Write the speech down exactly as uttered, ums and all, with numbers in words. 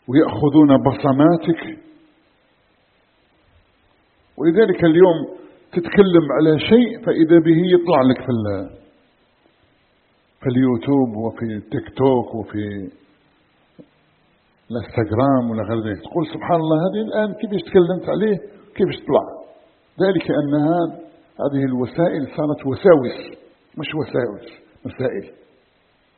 ويأخذون بصماتك. ولذلك اليوم تتكلم على شيء فإذا به يطلع لك في في اليوتيوب وفي التيك توك وفي الانستغرام ولا غير ذلك، تقول سبحان الله هذه الآن كيف تكلمت عليه كيف تطلع. ذلك أن هذه الوسائل صارت وساوس، مش وساوس، مسائل.